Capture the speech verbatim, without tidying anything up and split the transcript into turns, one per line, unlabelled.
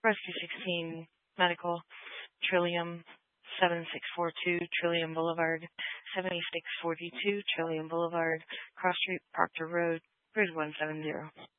Rescue sixteen Medical, Trillium seven six four two, Trillium Boulevard, seventy-six forty-two, Trillium Boulevard, Cross Street, Proctor Road, Bridge one seven zero.